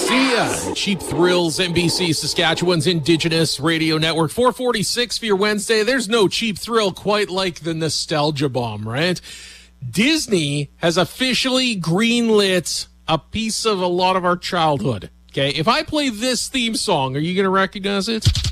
See ya. Cheap Thrills, NBC Saskatchewan's Indigenous Radio Network. 446 for your Wednesday. There's no cheap thrill quite like the nostalgia bomb, right? Disney has officially greenlit a piece of a lot of our childhood. Okay, if I play this theme song, are you going to recognize it?